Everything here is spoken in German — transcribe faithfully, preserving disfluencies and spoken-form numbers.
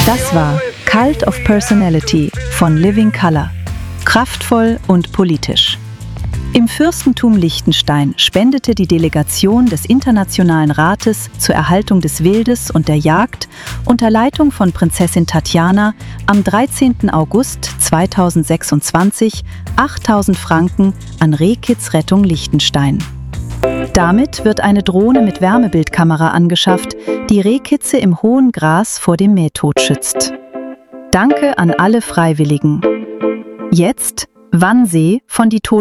Das war Cult of Personality von Living Colour. Kraftvoll und politisch. Im Fürstentum Liechtenstein spendete die Delegation des Internationalen Rates zur Erhaltung des Wildes und der Jagd unter Leitung von Prinzessin Tatjana am dreizehnten August zweitausendsechsundzwanzig achttausend Franken an Rehkitz Rettung Liechtenstein. Damit wird eine Drohne mit Wärmebildkamera angeschafft, die Rehkitze im hohen Gras vor dem Mähtod schützt. Danke an alle Freiwilligen. Jetzt Wannsee von die